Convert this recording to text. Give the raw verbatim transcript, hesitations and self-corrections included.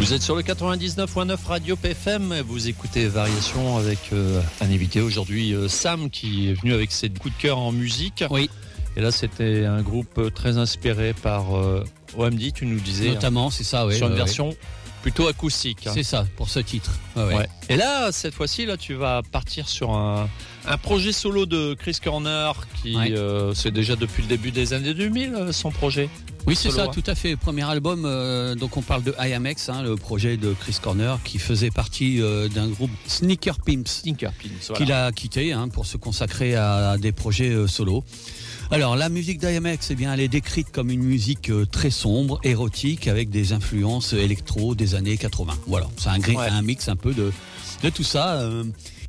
Vous êtes sur le quatre-vingt-dix-neuf virgule neuf Radio P F M, vous écoutez Variation avec euh, un invité aujourd'hui, euh, Sam, qui est venu avec ses coups de cœur en musique. Oui. Et là, c'était un groupe très inspiré par euh, O M D, tu nous disais. Notamment, hein, c'est ça, oui. Sur une ouais, version ouais. plutôt acoustique. Hein. C'est ça, pour ce titre. Ouais, ouais. Ouais. Et là, cette fois-ci, là, tu vas partir sur un, un projet solo de Chris Corner, qui Ouais. euh, c'est déjà depuis le début des années deux mille, euh, son projet. Oui, c'est Solo, ça, hein. tout à fait. Premier album, euh, donc on parle de I M X, hein, le projet de Chris Corner, qui faisait partie euh, d'un groupe Sneaker Pimps, Sneaker Pimps, voilà. qu'il a quitté hein, pour se consacrer à des projets euh, solo. Alors, la musique d'I M X, eh bien, elle est décrite comme une musique euh, très sombre, érotique, avec des influences électro des années quatre-vingts. Voilà, c'est un, gris, Ouais. un mix un peu de, de tout ça. Euh,